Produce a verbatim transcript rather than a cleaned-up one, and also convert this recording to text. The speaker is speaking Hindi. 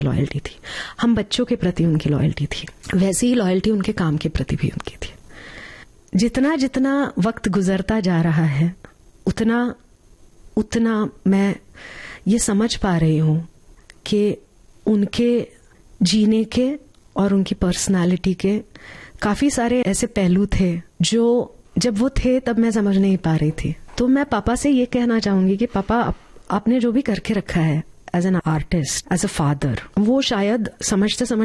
लॉयल्टी थी, हम बच्चों के प्रति उनकी लॉयल्टी थी, वैसी ही लॉयल्टी उनके काम के प्रति भी उनकी थी। जितना जितना वक्त गुजरता जा रहा है उतना उतना मैं ये समझ पा रही हूँ कि उनके जीने के और उनकी पर्सनालिटी के काफी सारे ऐसे पहलू थे जो जब वो थे तब मैं समझ नहीं पा रही थी। तो मैं पापा से ये कहना चाहूंगी कि पापा, आपने जो भी करके रखा है as an artist, as a father, वो शायद समझते समझ